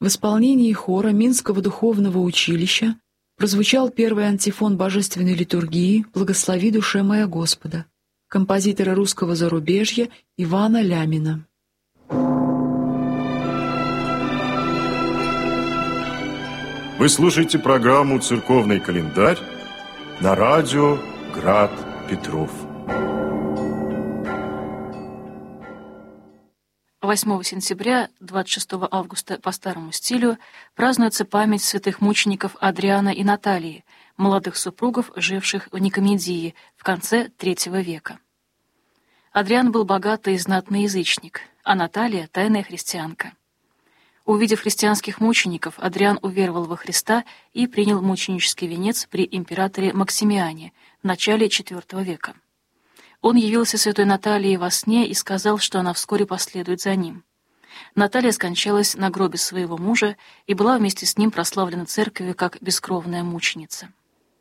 исполнении хора Минского духовного училища прозвучал первый антифон божественной литургии «Благослови душе моя Господа» композитора русского зарубежья Ивана Лямина. Вы слушаете программу «Церковный календарь» на радио «Град Петров». 8 сентября, 26 августа по старому стилю празднуется память святых мучеников Адриана и Наталии, молодых супругов, живших в Никомедии в конце III века. Адриан был богатый и знатный язычник, а Наталья — тайная христианка. Увидев христианских мучеников, Адриан уверовал во Христа и принял мученический венец при императоре Максимиане в начале IV века. Он явился святой Наталье во сне и сказал, что она вскоре последует за ним. Наталья скончалась на гробе своего мужа и была вместе с ним прославлена церковью как бескровная мученица.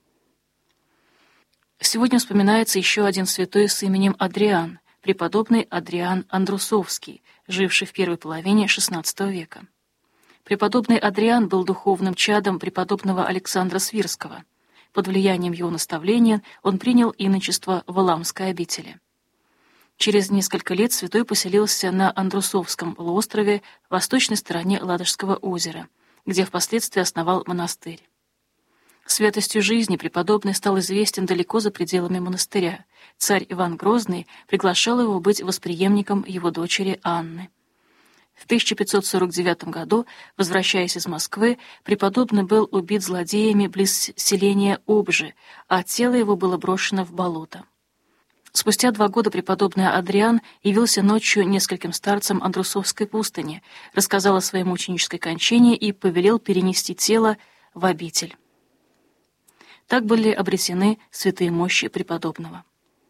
Сегодня вспоминается еще один святой с именем Адриан, преподобный Адриан Андрусовский, живший в первой половине XVI века. Преподобный Адриан был духовным чадом преподобного Александра Свирского. Под влиянием его наставления он принял иночество в Валамской обители. Через несколько лет святой поселился на Андрусовском полуострове в восточной стороне Ладожского озера, где впоследствии основал монастырь. Святостью жизни преподобный стал известен далеко за пределами монастыря. Царь Иван Грозный приглашал его быть восприемником его дочери Анны. В 1549 году, возвращаясь из Москвы, преподобный был убит злодеями близ селения Обжи, а тело его было брошено в болото. Спустя 2 года преподобный Адриан явился ночью нескольким старцам Андрусовской пустыни, рассказал о своей мученической кончине и повелел перенести тело в обитель. Так были обретены святые мощи преподобного.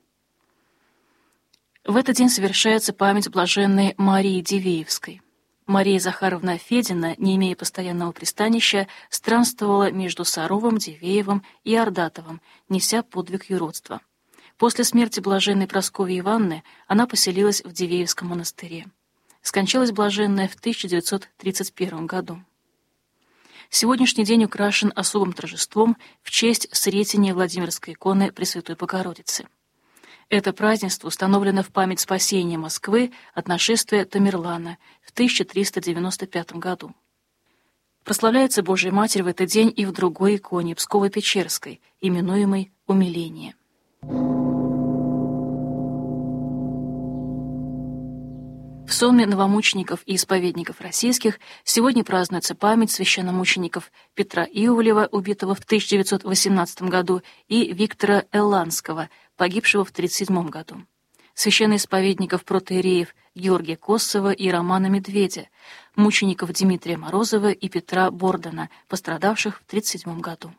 В этот день совершается память блаженной Марии Дивеевской. Мария Захаровна Федина, не имея постоянного пристанища, странствовала между Саровым, Дивеевым и Ордатовым, неся подвиг юродства. После смерти блаженной Прасковьи Ивановны она поселилась в Дивеевском монастыре. Скончалась блаженная в 1931 году. Сегодняшний день украшен особым торжеством в честь Сретения Владимирской иконы Пресвятой Богородицы. Это празднество установлено в память спасения Москвы от нашествия Тамерлана в 1395 году. Прославляется Божья Матерь в этот день и в другой иконе Псково-Печерской, именуемой «Умиление». В сонме новомучеников и исповедников российских сегодня празднуется память священномучеников Петра Иовлева, убитого в 1918 году, и Виктора Элланского, погибшего в 1937 году. Священноисповедников протоиереев Георгия Коссова и Романа Медведя, мучеников Дмитрия Морозова и Петра Бордана, пострадавших в 1937 году.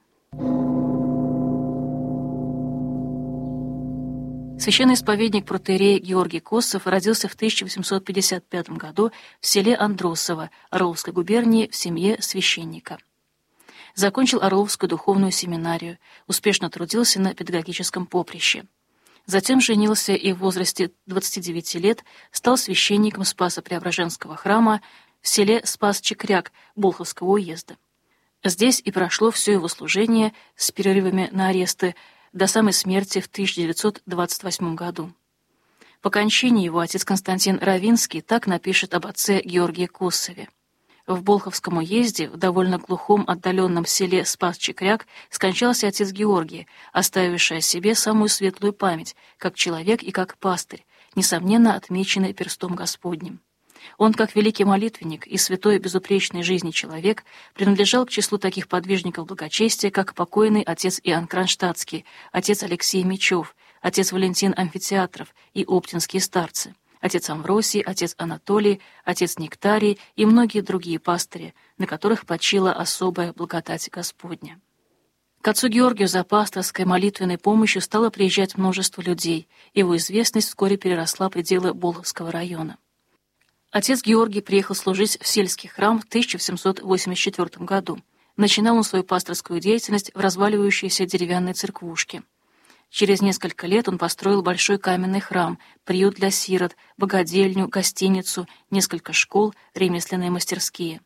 Священный исповедник протоиерей Георгий Коссов родился в 1855 году в селе Андросово Орловской губернии в семье священника. Закончил Орловскую духовную семинарию, успешно трудился на педагогическом поприще. Затем женился и в возрасте 29 лет стал священником Спасо-Преображенского храма в селе Спас-Чекряк Болховского уезда. Здесь и прошло все его служение с перерывами на аресты до самой смерти в 1928 году. По кончине его отец Константин Равинский так напишет об отце Георгии Коссове. В Болховском уезде, в довольно глухом отдаленном селе Спас-Чекряк, скончался отец Георгий, оставивший о себе самую светлую память, как человек и как пастырь, несомненно отмеченный перстом Господним. Он, как великий молитвенник и святой безупречной жизни человек, принадлежал к числу таких подвижников благочестия, как покойный отец Иоанн Кронштадтский, отец Алексей Мечев, отец Валентин Амфитеатров и оптинские старцы, отец Амвросий, отец Анатолий, отец Нектарий и многие другие пастыри, на которых почила особая благодать Господня. К отцу Георгию за пасторской молитвенной помощью стало приезжать множество людей, его известность вскоре переросла пределы Болховского района. Отец Георгий приехал служить в сельский храм в 1784 году. Начинал он свою пасторскую деятельность в разваливающейся деревянной церквушке. Через несколько лет он построил большой каменный храм, приют для сирот, богадельню, гостиницу, несколько школ, ремесленные мастерские.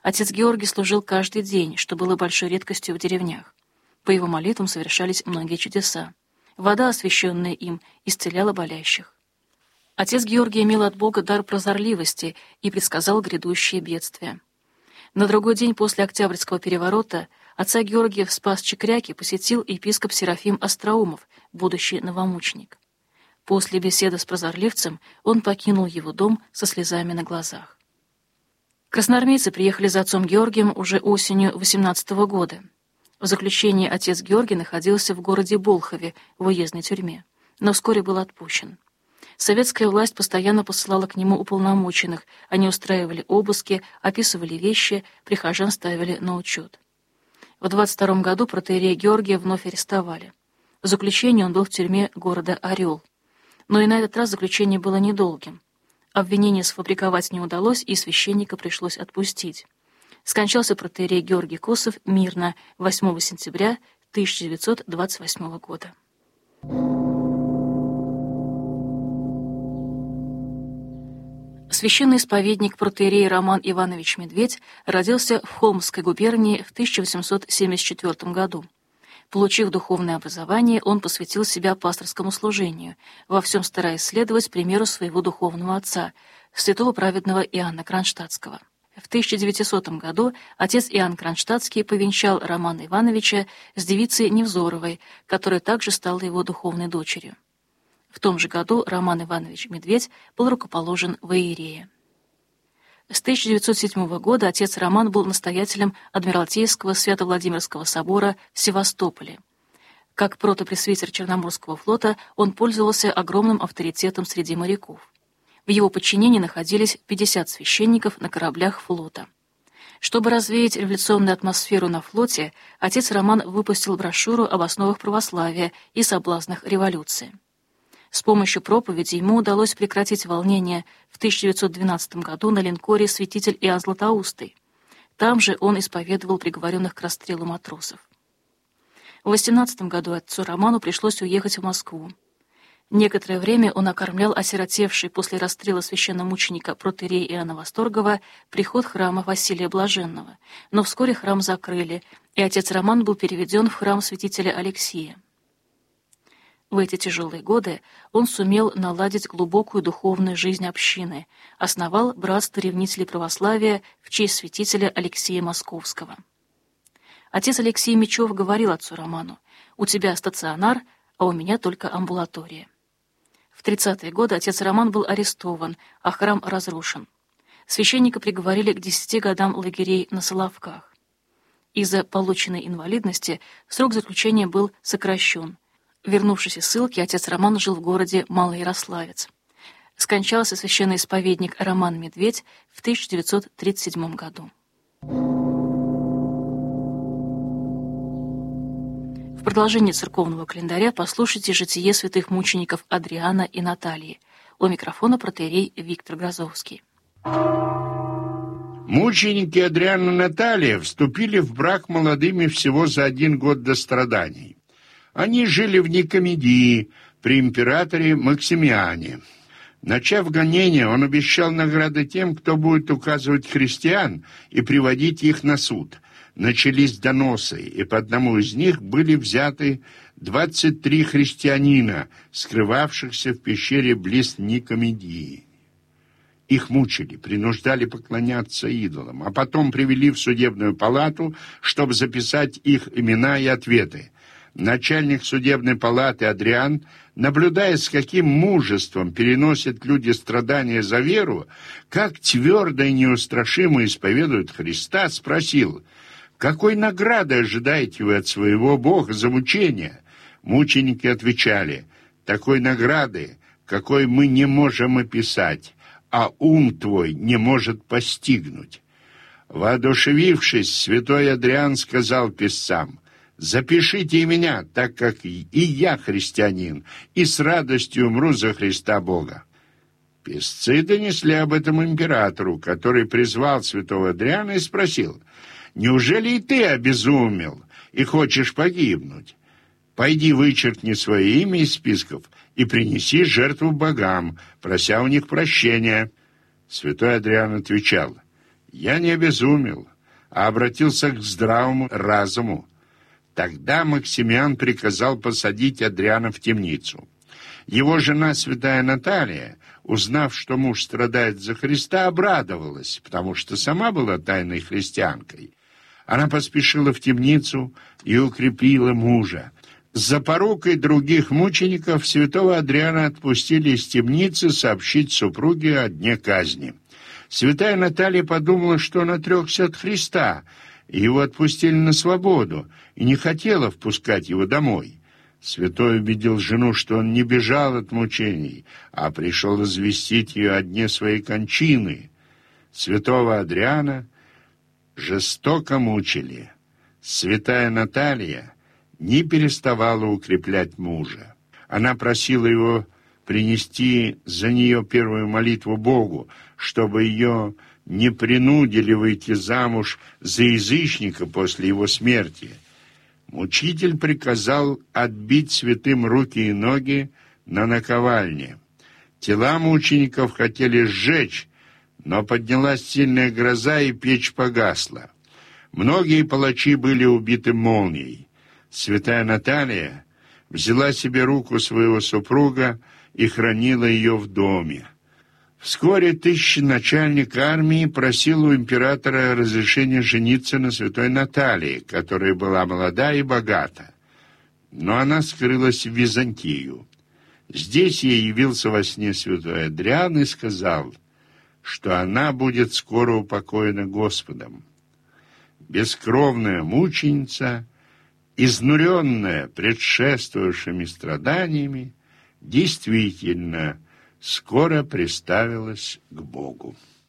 Отец Георгий служил каждый день, что было большой редкостью в деревнях. По его молитвам совершались многие чудеса. Вода, освященная им, исцеляла болящих. Отец Георгий имел от Бога дар прозорливости и предсказал грядущие бедствия. На другой день после Октябрьского переворота отца Георгия в Спас-Чекряке посетил епископ Серафим Остроумов, будущий новомученик. После беседы с прозорливцем он покинул его дом со слезами на глазах. Красноармейцы приехали за отцом Георгием уже осенью 18-го года. В заключении отец Георгий находился в городе Болхове, в уездной тюрьме, но вскоре был отпущен. Советская власть постоянно посылала к нему уполномоченных, они устраивали обыски, описывали вещи, прихожан ставили на учет. В 22 году протоиерея Георгия вновь арестовали. В заключении он был в тюрьме города Орел. Но и на этот раз заключение было недолгим. Обвинение сфабриковать не удалось, и священника пришлось отпустить. Скончался протоиерей Георгий Косов мирно 8 сентября 1928 года. Священный исповедник протоиерей Роман Иванович Медведь родился в Холмской губернии в 1874 году. Получив духовное образование, он посвятил себя пасторскому служению, во всем стараясь следовать примеру своего духовного отца, святого праведного Иоанна Кронштадтского. В 1900 году отец Иоанн Кронштадтский повенчал Романа Ивановича с девицей Невзоровой, которая также стала его духовной дочерью. В том же году Роман Иванович Медведь был рукоположен в иерее. С 1907 года отец Роман был настоятелем Адмиралтейского Свято-Владимирского собора в Севастополе. Как протопресвитер Черноморского флота он пользовался огромным авторитетом среди моряков. В его подчинении находились 50 священников на кораблях флота. Чтобы развеять революционную атмосферу на флоте, отец Роман выпустил брошюру об основах православия и соблазнах революции. С помощью проповеди ему удалось прекратить волнение в 1912 году на линкоре «Святитель Иоанн Златоустый». Там же он исповедовал приговоренных к расстрелу матросов. В 18 году отцу Роману пришлось уехать в Москву. Некоторое время он окормлял осиротевший после расстрела священномученика протоиерея Иоанна Восторгова приход храма Василия Блаженного, но вскоре храм закрыли, и отец Роман был переведен в храм святителя Алексия. В эти тяжелые годы он сумел наладить глубокую духовную жизнь общины, основал братство ревнителей православия в честь святителя Алексея Московского. Отец Алексей Мечев говорил отцу Роману: «У тебя стационар, а у меня только амбулатория». В 30-е годы отец Роман был арестован, а храм разрушен. Священника приговорили к 10 годам лагерей на Соловках. Из-за полученной инвалидности срок заключения был сокращен. Вернувшись из ссылки, отец Роман жил в городе Малоярославец. Скончался священный исповедник Роман Медведь в 1937 году. В продолжении церковного календаря послушайте житие святых мучеников Адриана и Натальи. У микрофона протоиерей Виктор Грозовский. Мученики Адриан и Наталья вступили в брак молодыми всего за 1 год до страданий. Они жили в Никомедии при императоре Максимиане. Начав гонение, он обещал награды тем, кто будет указывать христиан и приводить их на суд. Начались доносы, и по одному из них были взяты 23 христианина, скрывавшихся в пещере близ Никомедии. Их мучили, принуждали поклоняться идолам, а потом привели в судебную палату, чтобы записать их имена и ответы. Начальник судебной палаты Адриан, наблюдая, с каким мужеством переносят люди страдания за веру, как твердо и неустрашимо исповедуют Христа, спросил: «Какой награды ожидаете вы от своего Бога за мучения?» Мученики отвечали: «Такой награды, какой мы не можем описать, а ум твой не может постигнуть». Воодушевившись, святой Адриан сказал писцам: «Запишите и меня, так как и я христианин, и с радостью умру за Христа Бога». Писцы донесли об этом императору, который призвал святого Адриана и спросил: «Неужели и ты обезумел и хочешь погибнуть? Пойди вычеркни свое имя из списков и принеси жертву богам, прося у них прощения». Святой Адриан отвечал: «Я не обезумел, а обратился к здравому разуму. Тогда Максимиан приказал посадить Адриана в темницу. Его жена, святая Наталья, узнав, что муж страдает за Христа, обрадовалась, потому что сама была тайной христианкой. Она поспешила в темницу и укрепила мужа. За порукой других мучеников святого Адриана отпустили из темницы сообщить супруге о дне казни. Святая Наталья подумала, что он отрекся от Христа, и его отпустили на свободу, и не хотела впускать его домой. Святой убедил жену, что он не бежал от мучений, а пришел известить ее о дне своей кончины. Святого Адриана жестоко мучили. Святая Наталья не переставала укреплять мужа. Она просила его принести за нее первую молитву Богу, чтобы ее не принудили выйти замуж за язычника после его смерти. Мучитель приказал отбить святым руки и ноги на наковальне. Тела мучеников хотели сжечь, но поднялась сильная гроза, и печь погасла. Многие палачи были убиты молнией. Святая Наталья взяла себе руку своего супруга и хранила ее в доме. Вскоре начальник армии просил у императора разрешения жениться на святой Наталье, которая была молода и богата. Но она скрылась в Византию. Здесь ей явился во сне святой Адриан и сказал, что она будет скоро упокоена Господом. Бескровная мученица, изнуренная предшествовавшими страданиями, действительно скоро приставилась к Богу.